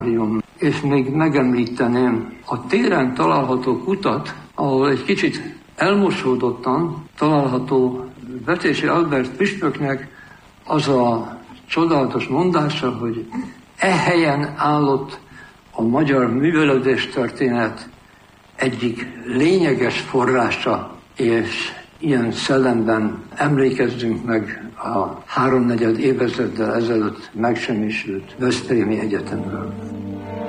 És még megemlíteném a téren található kutat, ahol egy kicsit elmosódottan található Vetési Albert püspöknek az a csodálatos mondása, hogy e helyen állott a magyar művelődéstörténet egyik lényeges forrása, és ilyen szellemben emlékezzünk meg a 3-4 évezreddel ezelőtt megsemmisült Veszprémi Egyetemről.